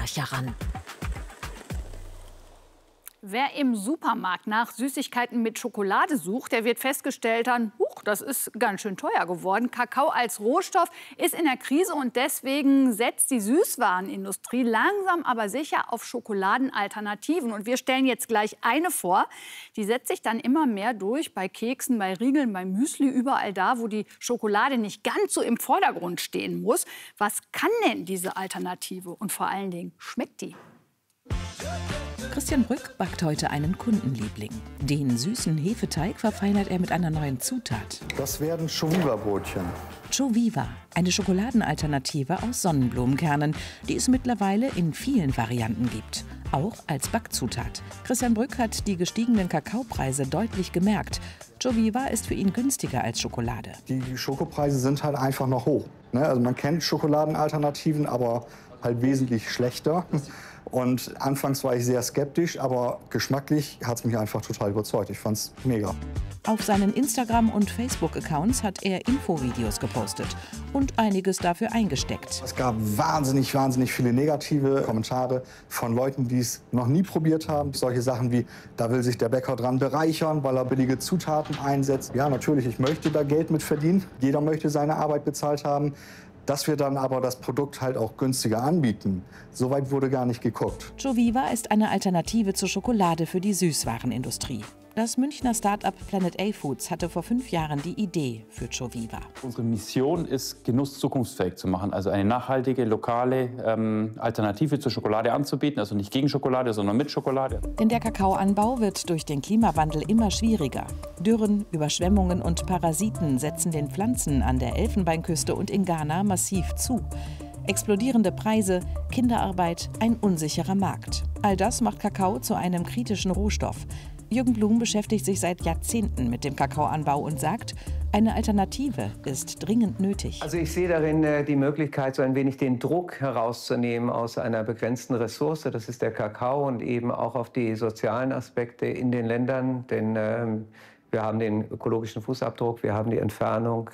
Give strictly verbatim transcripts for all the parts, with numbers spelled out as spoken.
Ankercher ran. Wer im Supermarkt nach Süßigkeiten mit Schokolade sucht, der wird festgestellt haben, huch, das ist ganz schön teuer geworden. Kakao als Rohstoff ist in der Krise und deswegen setzt die Süßwarenindustrie langsam aber sicher auf Schokoladenalternativen. Und wir stellen jetzt gleich eine vor, die setzt sich dann immer mehr durch bei Keksen, bei Riegeln, bei Müsli, überall da, wo die Schokolade nicht ganz so im Vordergrund stehen muss. Was kann denn diese Alternative und vor allen Dingen, schmeckt die? Christian Brück backt heute einen Kundenliebling. Den süßen Hefeteig verfeinert er mit einer neuen Zutat. Das werden Choviva-Brötchen. Choviva, eine Schokoladenalternative aus Sonnenblumenkernen, die es mittlerweile in vielen Varianten gibt. Auch als Backzutat. Christian Brück hat die gestiegenen Kakaopreise deutlich gemerkt. Choviva ist für ihn günstiger als Schokolade. Die Schokopreise sind halt einfach noch hoch. Also man kennt Schokoladenalternativen, aber halt wesentlich schlechter. Und anfangs war ich sehr skeptisch, aber geschmacklich hat es mich einfach total überzeugt. Ich fand's mega. Auf seinen Instagram- und Facebook-Accounts hat er Infovideos gepostet und einiges dafür eingesteckt. Es gab wahnsinnig, wahnsinnig viele negative Kommentare von Leuten, die es noch nie probiert haben. Solche Sachen wie, da will sich der Bäcker dran bereichern, weil er billige Zutaten einsetzt. Ja, natürlich, ich möchte da Geld mit verdienen. Jeder möchte seine Arbeit bezahlt haben. Dass wir dann aber das Produkt halt auch günstiger anbieten, so weit wurde gar nicht geguckt. Choviva ist eine Alternative zur Schokolade für die Süßwarenindustrie. Das Münchner Start-up Planet A Foods hatte vor fünf Jahren die Idee für Choviva. Unsere Mission ist, Genuss zukunftsfähig zu machen, also eine nachhaltige, lokale ähm, Alternative zur Schokolade anzubieten, also nicht gegen Schokolade, sondern mit Schokolade. Denn der Kakaoanbau wird durch den Klimawandel immer schwieriger. Dürren, Überschwemmungen und Parasiten setzen den Pflanzen an der Elfenbeinküste und in Ghana massiv zu. Explodierende Preise, Kinderarbeit, ein unsicherer Markt. All das macht Kakao zu einem kritischen Rohstoff. Jürgen Blum beschäftigt sich seit Jahrzehnten mit dem Kakaoanbau und sagt, eine Alternative ist dringend nötig. Also ich sehe darin äh, die Möglichkeit, so ein wenig den Druck herauszunehmen aus einer begrenzten Ressource. Das ist der Kakao und eben auch auf die sozialen Aspekte in den Ländern. Denn ähm, wir haben den ökologischen Fußabdruck, wir haben die Entfernung.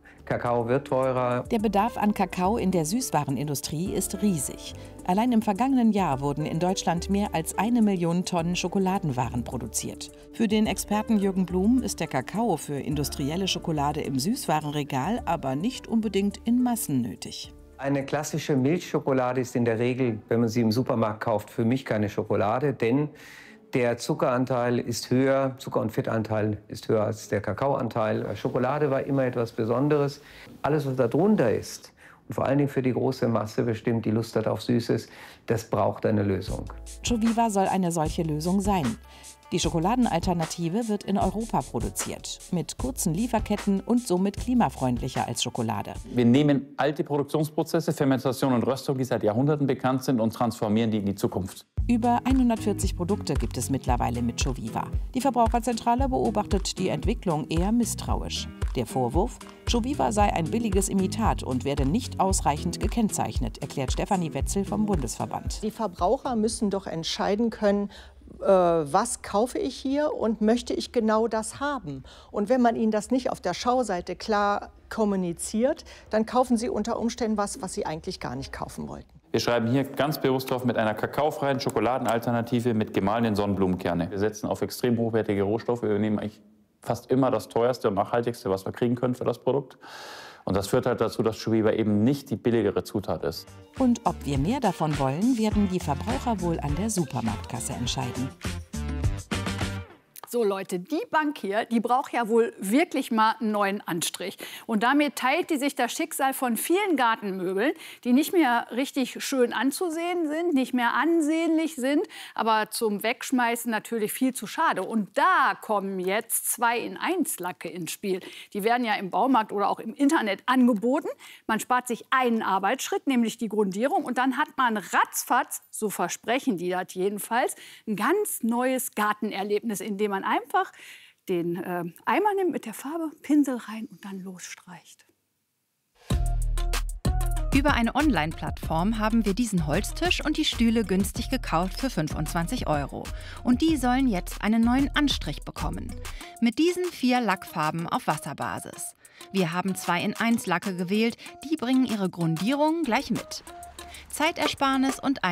Kakao wird teurer. Der Bedarf an Kakao in der Süßwarenindustrie ist riesig. Allein im vergangenen Jahr wurden in Deutschland mehr als eine Million Tonnen Schokoladenwaren produziert. Für den Experten Jürgen Blum ist der Kakao für industrielle Schokolade im Süßwarenregal aber nicht unbedingt in Massen nötig. Eine klassische Milchschokolade ist in der Regel, wenn man sie im Supermarkt kauft, für mich keine Schokolade, denn der Zuckeranteil ist höher, Zucker- und Fettanteil ist höher als der Kakaoanteil. Schokolade war immer etwas Besonderes. Alles, was da drunter ist, und vor allen Dingen für die große Masse bestimmt, die Lust hat auf Süßes, das braucht eine Lösung. Choviva soll eine solche Lösung sein. Die Schokoladenalternative wird in Europa produziert, mit kurzen Lieferketten und somit klimafreundlicher als Schokolade. Wir nehmen alte Produktionsprozesse, Fermentation und Röstung, die seit Jahrhunderten bekannt sind, und transformieren die in die Zukunft. Über hundertvierzig Produkte gibt es mittlerweile mit Choviva. Die Verbraucherzentrale beobachtet die Entwicklung eher misstrauisch. Der Vorwurf, Choviva sei ein billiges Imitat und werde nicht ausreichend gekennzeichnet, erklärt Stefanie Wetzel vom Bundesverband. Die Verbraucher müssen doch entscheiden können, was kaufe ich hier und möchte ich genau das haben. Und wenn man ihnen das nicht auf der Schauseite klar kommuniziert, dann kaufen sie unter Umständen was, was sie eigentlich gar nicht kaufen wollten. Wir schreiben hier ganz bewusst drauf mit einer kakaofreien Schokoladenalternative mit gemahlenen Sonnenblumenkerne. Wir setzen auf extrem hochwertige Rohstoffe. Wir nehmen eigentlich fast immer das teuerste und nachhaltigste, was wir kriegen können für das Produkt. Und das führt halt dazu, dass Choviva eben nicht die billigere Zutat ist. Und ob wir mehr davon wollen, werden die Verbraucher wohl an der Supermarktkasse entscheiden. So Leute, die Bank hier, die braucht ja wohl wirklich mal einen neuen Anstrich. Und damit teilt die sich das Schicksal von vielen Gartenmöbeln, die nicht mehr richtig schön anzusehen sind, nicht mehr ansehnlich sind, aber zum Wegschmeißen natürlich viel zu schade. Und da kommen jetzt zwei in eins Lacke ins Spiel. Die werden ja im Baumarkt oder auch im Internet angeboten. Man spart sich einen Arbeitsschritt, nämlich die Grundierung. Und dann hat man ratzfatz, so versprechen die das jedenfalls, ein ganz neues Gartenerlebnis, in dem man einfach den äh, Eimer nimmt mit der Farbe, Pinsel rein und dann losstreicht. Über eine Online-Plattform haben wir diesen Holztisch und die Stühle günstig gekauft für fünfundzwanzig Euro. Und die sollen jetzt einen neuen Anstrich bekommen. Mit diesen vier Lackfarben auf Wasserbasis. Wir haben zwei in eins Lacke gewählt, die bringen ihre Grundierung gleich mit. Zeitersparnis und